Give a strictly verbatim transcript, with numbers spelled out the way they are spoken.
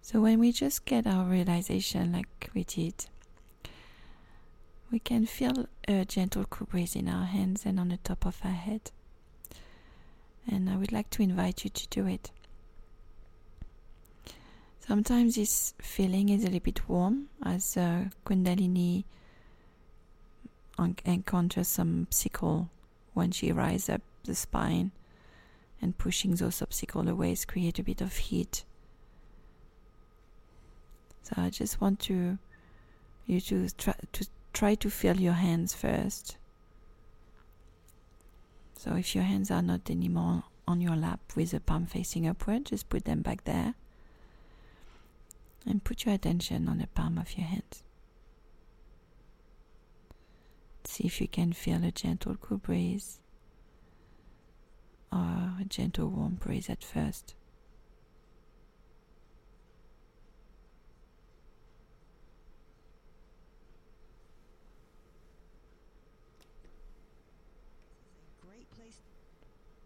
So when we just get our realization like we did, we can feel a gentle cool breeze in our hands and on the top of our head. And I would like to invite you to do it. Sometimes this feeling is a little bit warm as uh, Kundalini encounters some obstacle when she rises up the spine, and pushing those obstacles away create a bit of heat. So I just want to you to try to try to feel your hands first. So if your hands are not anymore on your lap with the palm facing upward, just put them back there. And put your attention on the palm of your hand. See if you can feel a gentle cool breeze or a gentle warm breeze at first. Great place.